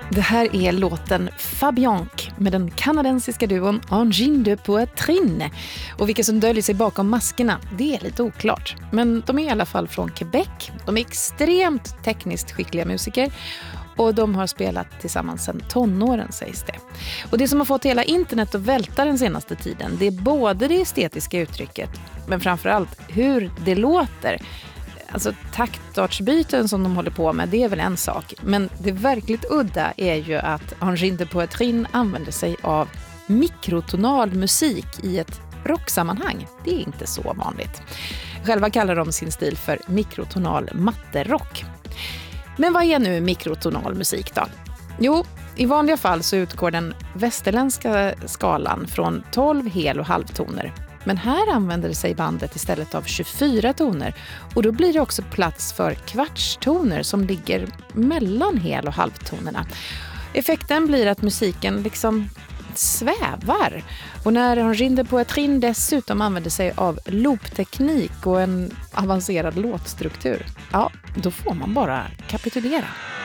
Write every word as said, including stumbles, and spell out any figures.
Det här är låten Fabianque med den kanadensiska duon Engine de Poitrine. Och vilka som döljer sig bakom maskerna, det är lite oklart. Men de är i alla fall från Quebec. De är extremt tekniskt skickliga musiker. Och de har spelat tillsammans sedan tonåren, sägs det. Och det som har fått hela internet att välta den senaste tiden, det är både det estetiska uttrycket, men framförallt hur det låter. Alltså taktartsbyten som de håller på med, det är väl en sak. Men det verkligt udda är ju att Engine de Poitrine använder sig av mikrotonal musik i ett rocksammanhang. Det är inte så vanligt. Själva kallar de sin stil för mikrotonal matterock. Men vad är nu mikrotonal musik då? Jo, i vanliga fall så utgår den västerländska skalan från tolv hel- och halvtoner. Men här använder sig bandet istället av tjugofyra toner och då blir det också plats för kvartstoner som ligger mellan hel- och halvtonerna. Effekten blir att musiken liksom svävar. Och när Engine de Poitrine dessutom använder sig av loopteknik och en avancerad låtstruktur, ja, då får man bara kapitulera.